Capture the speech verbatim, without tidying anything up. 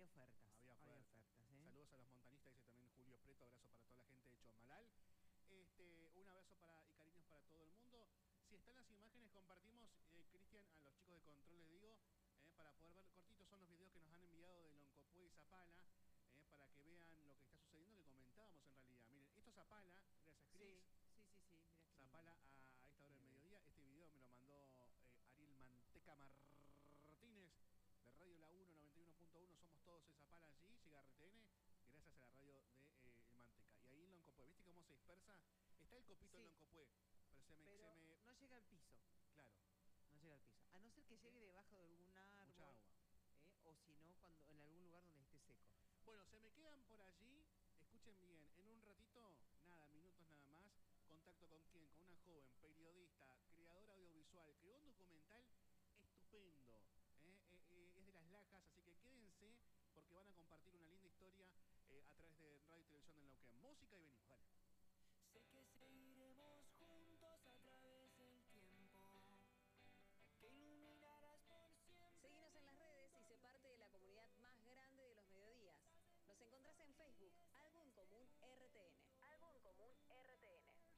había ofertas. Había Había ofertas. ofertas, ¿eh? Saludos a los montañistas, dice también Julio Preto, abrazo para toda la gente de Chosmalal. Este, un abrazo para y cariños para todo el mundo. Si están las imágenes, compartimos, eh, Cristian, a los chicos de control les digo, eh, para poder ver, cortitos son los videos que nos han enviado de Loncopué y Zapala, eh, para que vean lo que está sucediendo, que comentábamos en realidad. Miren, esto es Zapala, gracias Cris. Sí, sí, sí, sí, mira que Zapala a, a esta hora del mediodía. Este video me lo mandó eh, Ariel Manteca Martínez de Radio La uno, noventa y uno punto uno. Somos todos en Zapala allí, llega R T N, gracias a la radio de eh, el Manteca. Y ahí en Loncopué, ¿viste cómo se dispersa? Está el copito sí, en Loncopué, pero se me, pero se me... no llega al piso. Claro. No llega al piso. A no ser que llegue debajo de algún árbol. Mucha agua. ¿Eh? O si no, cuando en algún lugar donde esté seco. Bueno, se me quedan por allí, escuchen bien, en un ratito, nada, minutos nada más, contacto con quién, con una joven periodista, creadora audiovisual, creó un documental estupendo, ¿eh? Eh, eh, es de Las Lajas, así que quédense porque van a compartir una linda historia eh, a través de Radio y Televisión del Neuquén. Música y venimos.